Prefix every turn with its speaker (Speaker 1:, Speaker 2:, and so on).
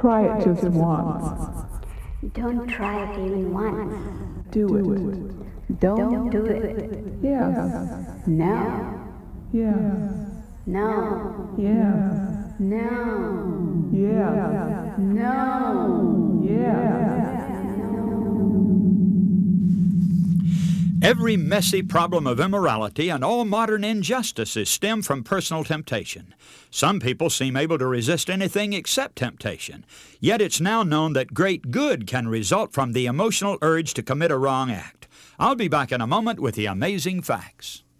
Speaker 1: Try it just once.
Speaker 2: Don't try it even once.
Speaker 1: Do it.
Speaker 2: Don't do it.
Speaker 1: Yes.
Speaker 2: No.
Speaker 1: Yes.
Speaker 2: No.
Speaker 1: Yes.
Speaker 2: No.
Speaker 1: Yes.
Speaker 2: No.
Speaker 1: Yes.
Speaker 3: Every messy problem of immorality and all modern injustices stem from personal temptation. Some people seem able to resist anything except temptation. Yet it's now known that great good can result from the emotional urge to commit a wrong act. I'll be back in a moment with the amazing facts.